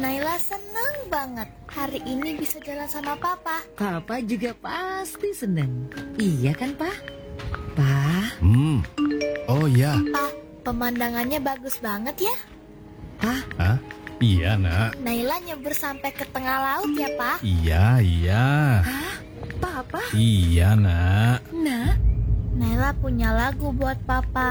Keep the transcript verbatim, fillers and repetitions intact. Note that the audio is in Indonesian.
Naila senang banget hari ini bisa jalan sama Papa. Papa juga pasti senang. Iya kan, Pa? Pa? Hmm. Oh ya. Pa, pemandangannya bagus banget ya. Pa? Hah? Iya, Nak. Naila nyebur sampai ke tengah laut ya, Pa. Iya, iya. Hah? Papa? Iya, Nak. Nak? Naila punya lagu buat Papa.